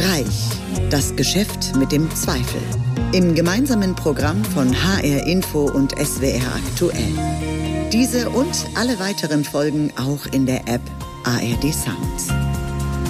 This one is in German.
Reich, das Geschäft mit dem Zweifel. Im gemeinsamen Programm von HR Info und SWR Aktuell. Diese und alle weiteren Folgen auch in der App ARD Sounds.